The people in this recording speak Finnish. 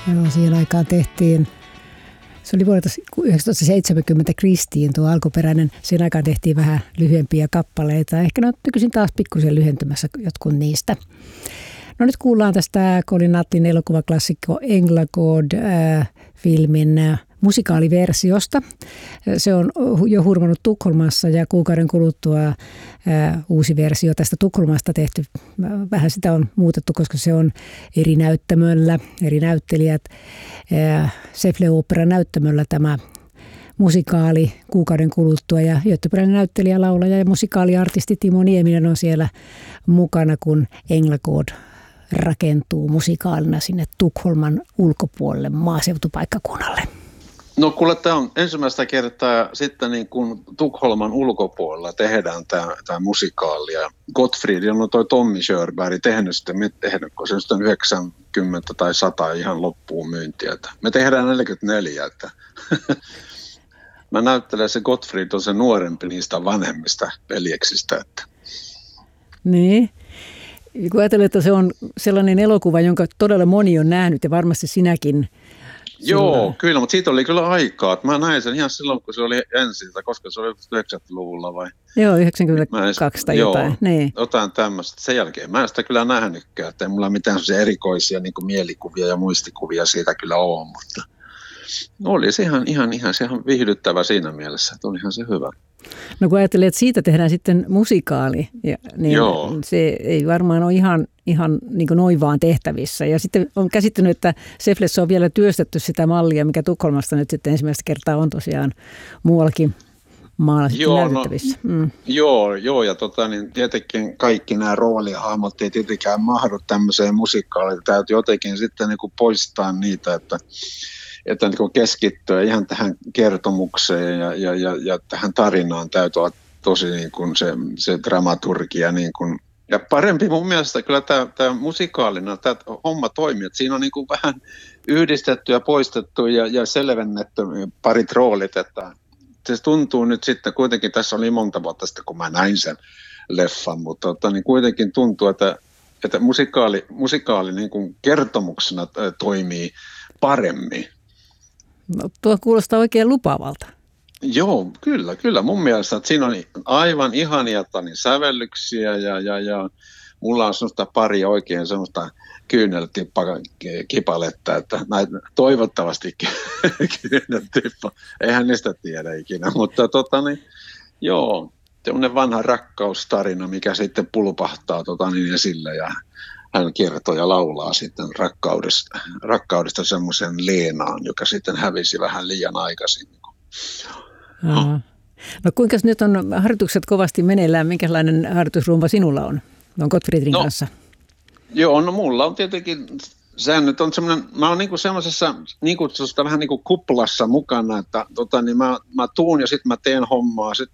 Joo, siihen aikaan tehtiin, se oli vuodelta 1970 Kristiin tuo alkuperäinen, siihen aikaan tehtiin vähän lyhyempiä kappaleita. Ehkä ne on nykyisin taas pikkusen lyhentymässä jotkut niistä. No nyt kuullaan tästä Colin Nuttin elokuvaklassikko Englagod-filmin musikaaliversiosta. Se on jo hurmannut Tukholmassa ja kuukauden kuluttua uusi versio tästä Tukholmasta tehty. Vähän sitä on muutettu, koska se on eri näyttämöllä, eri näyttelijät. Säffle Oopperan näyttämöllä tämä musikaali kuukauden kuluttua ja göteborgin näyttelijä, laulaja ja musikaaliartisti Timo Nieminen on siellä mukana, kun Englagod rakentuu musikaalina sinne Tukholman ulkopuolelle maaseutupaikkakunnalle. No kuule, tämä on ensimmäistä kertaa sitten niin kuin Tukholman ulkopuolella tehdään tämä musikaali. Ja Gottfried on toi Tommy Körberg tehnyt sitä, kun se on 90 tai 100 ihan loppuun myyntiä. Me tehdään 44, että mä näyttelen se Gottfried on se nuorempi niistä vanhemmista veljeksistä. Että. Niin. Kun ajatellaan, että se on sellainen elokuva, jonka todella moni on nähnyt ja varmasti sinäkin. Joo, kyllä, mutta siitä oli kyllä aikaa. Mä näin sen ihan silloin, kun se oli ensin, koska se oli 90-luvulla vai? Joo, 92 tai jotain. Joo, niin. Jotain tämmöistä. Sen jälkeen mä en sitä kyllä nähnytkään, että ei mulla mitään sellaisia erikoisia niin kuin mielikuvia ja muistikuvia siitä kyllä ole, mutta oli se ihan viihdyttävä siinä mielessä, että olihan se hyvä. No kun ajattelee, että siitä tehdään sitten musikaali, niin se ei varmaan ole ihan niin kuin noin vaan tehtävissä. Ja sitten on käsittänyt, että Säfflessä on vielä työstetty sitä mallia, mikä Tukholmasta nyt sitten ensimmäistä kertaa on tosiaan muuallakin maalla näytettävissä. Joo, ja niin tietenkin kaikki nämä roolihahmot ei tietenkään mahdu tämmöiseen musikaaliin. Täytyy jotenkin sitten niin kuin poistaa niitä, että niin keskittyä ihan tähän kertomukseen ja tähän tarinaan täytyy olla tosi niin kuin se dramaturgia. Niin kuin. Ja parempi mun mielestä kyllä tämä musikaalina, tämä homma toimii, että siinä on niin kuin vähän yhdistetty ja poistettu ja selvennetty parit roolit, että se tuntuu nyt sitten, kuitenkin tässä oli monta vuotta sitten, kun mä näin sen leffan, mutta niin kuitenkin tuntuu, että musikaali niin kuin kertomuksena toimii paremmin. No, tuo kuulostaa oikein lupaavalta. Joo, kyllä. Mun mielestä että siinä on aivan ihania sävellyksiä ja mulla on semmoista pari oikein semmoista kyyneltippakipaletta, että toivottavasti kyyneltippa, eihän niistä tiedä ikinä, mutta joo, semmoinen vanha rakkaustarina, mikä sitten pulpahtaa esille ja hän kertoo ja laulaa sitten rakkaudesta semmoisen Leenaan, joka sitten hävisi vähän liian aikaisin. No kuinka nyt on harjoitukset kovasti meneillään? Minkälainen harjoitusrumba sinulla on Gottfriedin kanssa? Joo, no mulla on tietenkin, sehän nyt on semmoinen, mä oon niinku semmoisessa niin kutsusta vähän niin kuin kuplassa mukana, että niin mä tuun ja sitten mä teen hommaa, sitten